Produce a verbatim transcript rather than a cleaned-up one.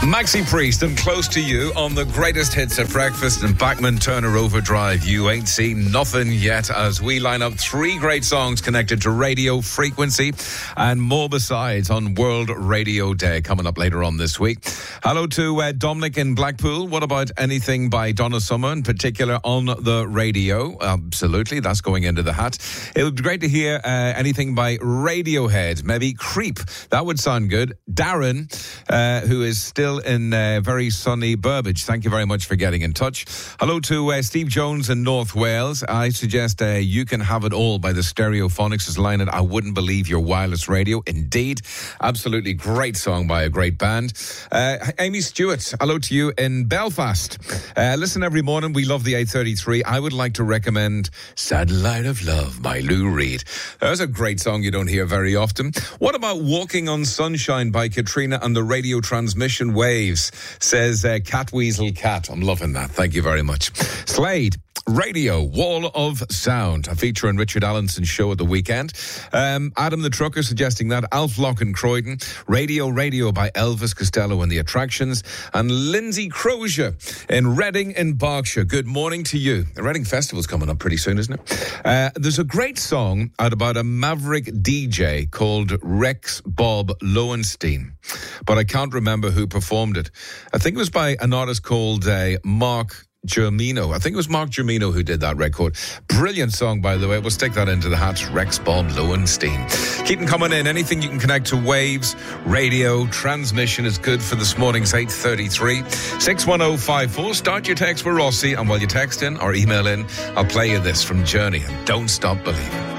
Maxi Priest and Close to You on the greatest hits at breakfast and Bachman Turner Overdrive. You ain't seen nothing yet, as we line up three great songs connected to radio frequency and more besides on World Radio Day coming up later on this week. Hello to uh, Dominic in Blackpool. What about anything by Donna Summer in particular on the radio? Absolutely, that's going into the hat. It would be great to hear uh, anything by Radiohead, maybe Creep. That would sound good. Darren, uh, who is still in uh, very sunny Burbage. Thank you very much for getting in touch. Hello to uh, Steve Jones in North Wales. I suggest uh, You Can Have It All by the Stereophonics is line it. I wouldn't believe your wireless radio. Indeed. Absolutely great song by a great band. Uh, Amy Stewart, hello to you in Belfast. Uh, listen every morning. We love the eight thirty-three. I would like to recommend Satellite of Love by Lou Reed. There's a great song you don't hear very often. What about Walking on Sunshine by Katrina and the Radio Transmission Waves, says uh, Cat Weasel Cat. I'm loving that. Thank you very much. Slade, Radio, Wall of Sound, a feature on Richard Allinson's show at the weekend. Um, Adam the Trucker suggesting that. Alf Lock in Croydon, Radio, Radio by Elvis Costello and the Attractions, and Lindsay Crozier in Reading in Berkshire. Good morning to you. The Reading Festival's coming up pretty soon, isn't it? Uh, there's a great song out about a maverick D J called Rex Bob Lowenstein, but I can't remember who performed it. I think it was by an artist called uh, Mark Germino. I think it was Mark Germino who did that record. Brilliant song, by the way. We'll stick that into the hat. Rex Bob Lowenstein. Keep them coming in. Anything you can connect to waves, radio, transmission is good for this morning's eight thirty-three. six one oh five four. Start your text with Rossi, and while you text in or email in, I'll play you this from Journey and Don't Stop Believing.